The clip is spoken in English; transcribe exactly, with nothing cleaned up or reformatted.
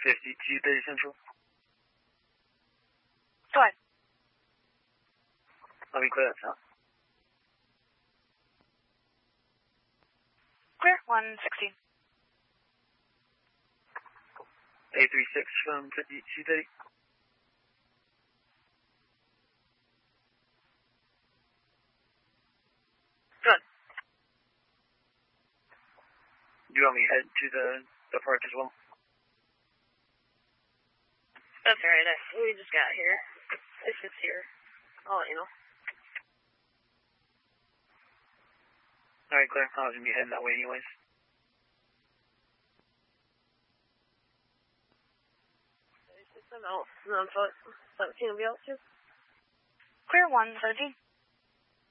fifty-two thirty Central. Go ahead. Let me clear that out. Clear, one sixty. A three six from fifty-two thirty. Good. Do you want me to head to the, the park as well? That's alright, we just got here. It's just here. I'll let you know. Alright, Claire, I was going to be heading that way anyways. I'm out. And I'm seventeen will be out too. Clear, one thirty.